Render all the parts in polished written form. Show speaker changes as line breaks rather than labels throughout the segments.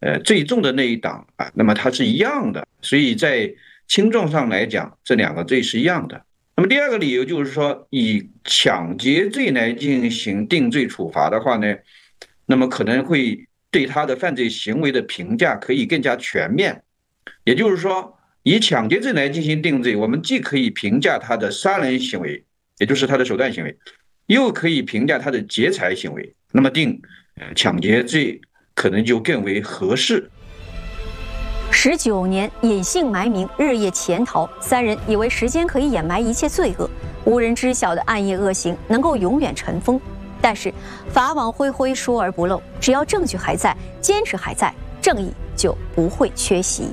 最重的那一档啊，那么它是一样的，所以在轻重上来讲，这两个罪是一样的。那么第二个理由就是说，以抢劫罪来进行定罪处罚的话呢，那么可能会对他的犯罪行为的评价可以更加全面。也就是说，以抢劫罪来进行定罪，我们既可以评价他的杀人行为，也就是他的手段行为，又可以评价他的劫财行为，那么定抢劫罪可能就更为合适。
19年隐姓埋名，日夜潜逃，三人以为时间可以掩埋一切罪恶，无人知晓的暗夜恶行能够永远尘封。但是法网恢恢，疏而不漏，只要证据还在，坚持还在，正义就不会缺席。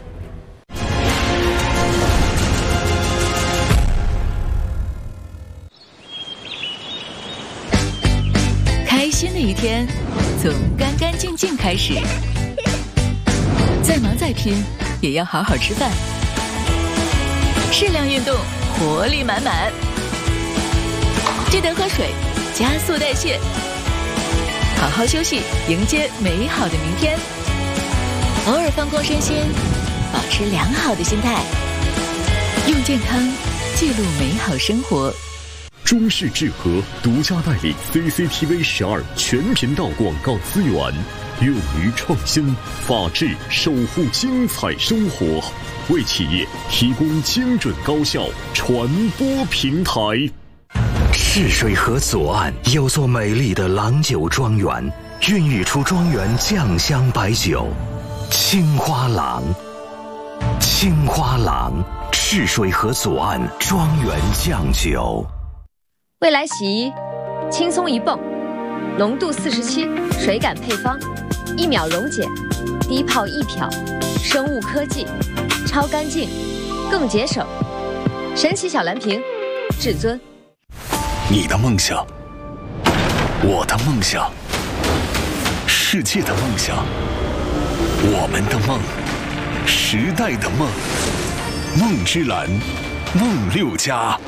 开心的一天从干干净净开始，再忙再拼也要好好吃饭，适量运动，活力满满，记得喝水，加速代谢，好好休息，迎接美好的明天。偶尔放空身心，保持良好的心态，用健康记录美好生活。
中式智和独家代理 CCTV12全频道广告资源，勇于创新，法治守护精彩生活，为企业提供精准高效传播平台。
泗水河左岸有座美丽的郎酒庄园，孕育出庄园酱香白酒青花郎。青花郎，泗水河左岸庄园酱酒。
未来洗衣，轻松一泵，浓度47，水感配方，1秒溶解，低泡易漂，生物科技，超干净，更节省。神奇小蓝瓶，至尊。
你的梦想，我的梦想，世界的梦想，我们的梦，时代的梦，梦之蓝，梦六家。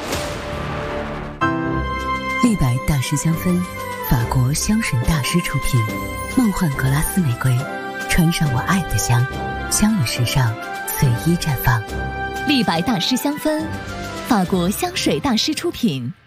立白大师香氛，法国香水大师出品，梦幻格拉斯玫瑰，穿上我爱的香，香与时尚随意绽放。
立白大师香氛，法国香水大师出品。